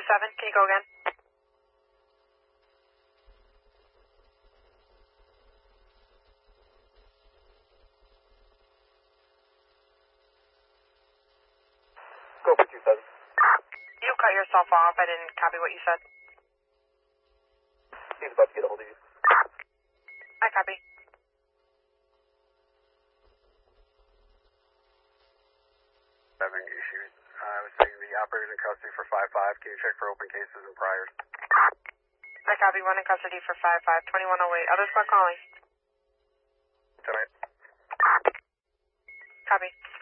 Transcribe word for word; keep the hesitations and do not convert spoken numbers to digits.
seven, can you go again? Go for two seven. You cut yourself off. I didn't copy what you said. He's about to get a hold of you. I copy. Having issues. I was saying the operator's in custody for five five. Can you check for open cases and priors? I copy. One in custody for five five, twenty-one oh eight. Other squad calling. Tonight. Copy.